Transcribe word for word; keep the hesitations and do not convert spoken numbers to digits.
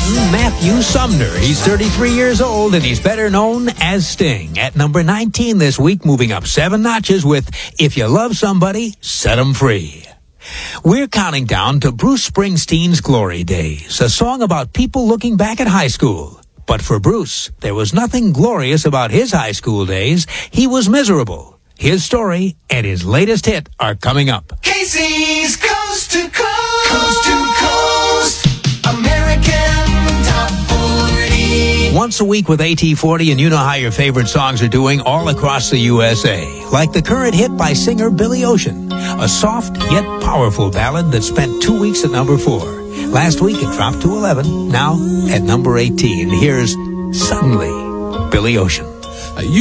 Martin, Matthew Sumner. He's thirty-three years old, and he's better known as Sting. At number nineteen this week, moving up seven notches with If You Love Somebody, Set 'Em Free. We're counting down to Bruce Springsteen's Glory Days, a song about people looking back at high school. But for Bruce, there was nothing glorious about his high school days. He was miserable. His story and his latest hit are coming up. Casey's Coast to Coast, Coast to Coast, American Top forty. Once a week with A T forty, and you know how your favorite songs are doing all across the U S A. Like the current hit by singer Billy Ocean, a soft yet powerful ballad that spent two weeks at number four. Last week it dropped to eleven, now at number eighteen. Here's Suddenly, Billy Ocean.